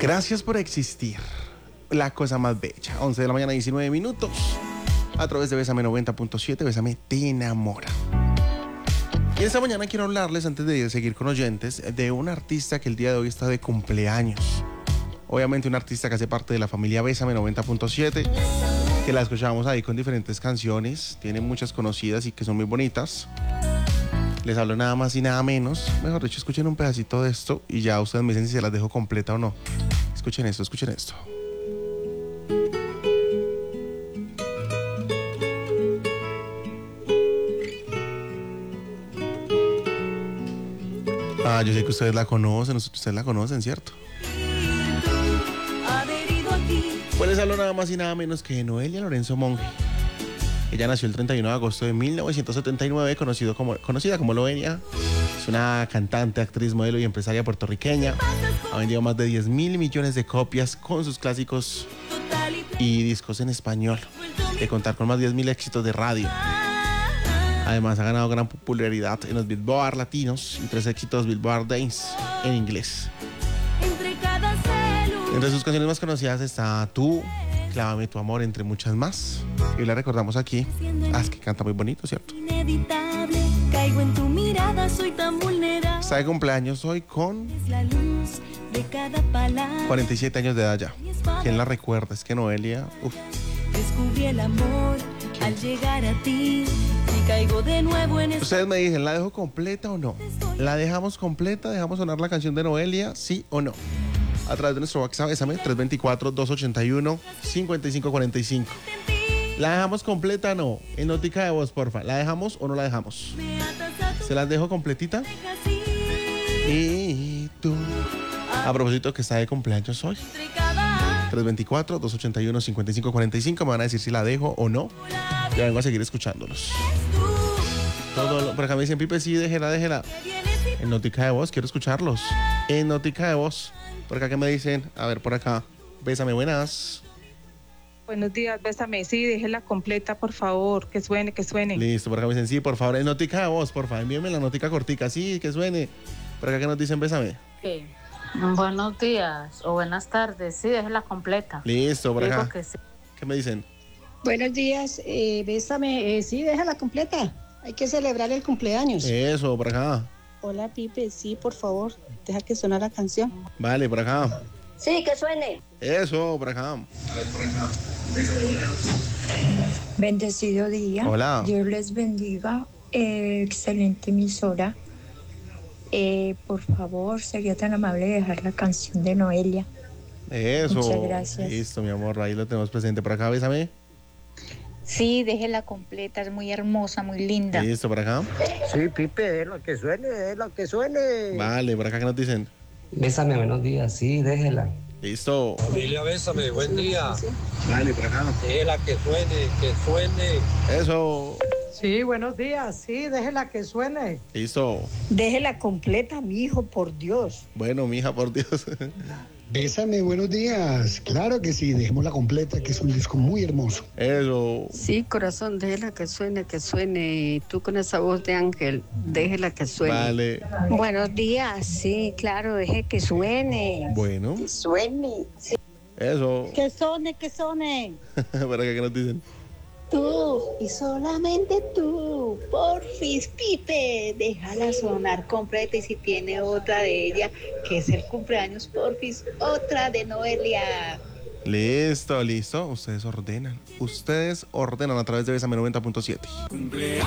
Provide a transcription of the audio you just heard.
Gracias por existir. La cosa más bella. 11 de la mañana, 19 minutos. A través de Bésame 90.7, Bésame te enamora. Y esta mañana quiero hablarles, antes de seguir con oyentes, de un artista que el día de hoy está de cumpleaños. Obviamente un artista que hace parte de la familia Bésame 90.7, que la escuchábamos ahí con diferentes canciones. Tiene muchas conocidas y que son muy bonitas. Les hablo nada más y nada menos. Mejor dicho, escuchen un pedacito de esto y ya ustedes me dicen si se las dejo completa o no. Escuchen esto, escuchen esto. Ah, yo sé que ustedes la conocen, ¿cierto? Pues les hablo nada más y nada menos que de Noelia Lorenzo Monge. Ella nació el 31 de agosto de 1979, conocida como Lovenia. Es una cantante, actriz, modelo y empresaria puertorriqueña. Ha vendido más de 10 mil millones de copias con sus clásicos y discos en español, de contar con más de 10.000 éxitos de radio. Además ha ganado gran popularidad en los Billboard latinos y 3 éxitos Billboard Dance en inglés. Entre sus canciones más conocidas está Tú, Clávame tu amor, entre muchas más. Y la recordamos aquí. Es que canta muy bonito, ¿cierto? Caigo en tu mirada, soy tan vulnerable. Está de cumpleaños hoy con 47 años de edad ya. ¿Quién la recuerda? Es que Noelia... Descubrí el amor al llegar a ti y caigo de nuevo en... Ustedes me dicen, ¿la dejo completa o no? ¿La dejamos completa? ¿Dejamos sonar la canción de Noelia? ¿Sí o no? A través de nuestro WhatsApp, Bésame, 324-281-5545. ¿La dejamos completa o no? En notica de voz, porfa. ¿La dejamos o no la dejamos? ¿Se las dejo completita? Y tú... A propósito que está de cumpleaños hoy. 324-281-5545. Me van a decir si la dejo o no. Yo vengo a seguir escuchándolos. Por acá me dicen, Pipe, sí, déjela. En notica de voz, quiero escucharlos. En notica de voz. Por acá que me dicen, a ver, por acá. Bésame, buenas. Buenos días, Bésame, sí, déjela completa, por favor, que suene. Listo, por acá me dicen, sí, por favor, en notica de voz, por favor, envíenme la notica cortica, sí, que suene. Por acá que nos dicen, Bésame. Sí. Buenos días o buenas tardes, sí, déjela completa. Listo, por acá. Que sí. ¿Qué me dicen? Buenos días, Bésame, sí, déjala completa. Hay que celebrar el cumpleaños. Eso, por acá. Hola, Pipe, sí, por favor, deja que suene la canción. Vale, por acá. Sí, que suene. Eso, por acá. Bendecido día. Hola. Dios les bendiga. Excelente emisora. Por favor, sería tan amable de dejar la canción de Noelia. Eso. Muchas gracias. Listo, mi amor, ahí lo tenemos presente. Por acá, Bésame. Sí, déjela completa, es muy hermosa, muy linda. Listo, por acá. Sí, Pipe, déjela que suene. Vale, por acá que nos dicen. Bésame, buenos días, sí, déjela. Listo. Familia, Bésame, buen día. Vale, por acá. Déjela que suene. Eso. Sí, buenos días, sí, déjela que suene. Listo. Déjela completa, mi hijo, por Dios. Bueno, mija, por Dios. Bésame, buenos días. Claro que sí, dejémosla completa, que es un disco muy hermoso. Eso. Sí, corazón, déjela que suene. Tú con esa voz de ángel, déjela que suene. Vale. Buenos días, sí, claro, deje que suene. Bueno. Que suene. Sí. Eso. Que suene. Por acá que nos dicen. Tú y solamente tú, porfis, Pipe, déjala sonar completa y si tiene otra de ella, que es el cumpleaños, porfis, otra de Noelia. Listo. Ustedes ordenan a través de Bésame 90.7.